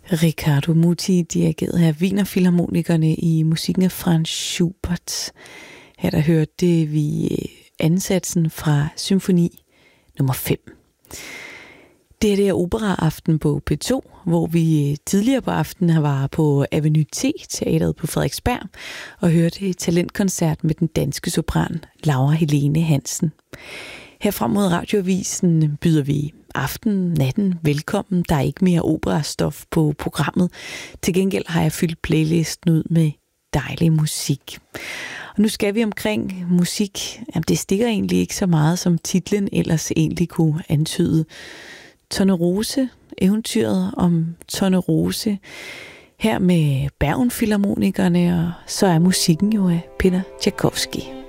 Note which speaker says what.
Speaker 1: Riccardo Muti dirigerede her Wienerfilharmonikerne i musikken af Franz Schubert. Her der hørte vi ansatsen fra symfoni nummer 5. Det er operaaften på P2, hvor vi tidligere på aftenen var på Avenue T, teateret på Frederiksberg, og hørte talentkoncert med den danske sopran Laura Helene Hansen. Her frem mod Radioavisen byder vi natten velkommen. Der er ikke mere operastof på programmet. Til gengæld har jeg fyldt playlisten ud med dejlig musik. Og nu skal vi omkring musik. Jamen, det stikker egentlig ikke så meget, som titlen ellers egentlig kunne antyde. Tornerose, eventyret om Tornerose. Her med Bergen Filharmonikerne, og så er musikken jo af Peter Tchaikovsky.